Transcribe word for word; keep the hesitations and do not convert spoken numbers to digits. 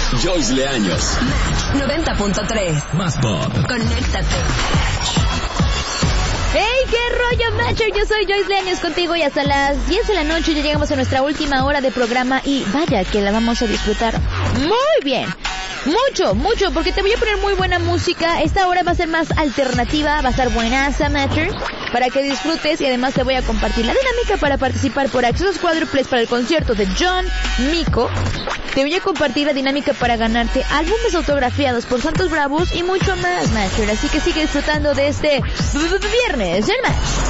Joyce Leaños. Match noventa punto tres. Más pop. Conéctate. ¡Hey! ¡Qué rollo, Matcher! Yo soy Joyce Leaños contigo y hasta las diez de la noche ya llegamos a nuestra última hora de programa y vaya que la vamos a disfrutar muy bien. Mucho, mucho, porque te voy a poner muy buena música. Esta hora va a ser más alternativa, va a estar buenaza, Matcher, para que disfrutes y además te voy a compartir la dinámica para participar por accesos cuádruples para el concierto de John Mico. Te voy a compartir la dinámica para ganarte álbumes autografiados por Santos Bravos y mucho más, Matcher. Así que sigue disfrutando de este viernes, el Match.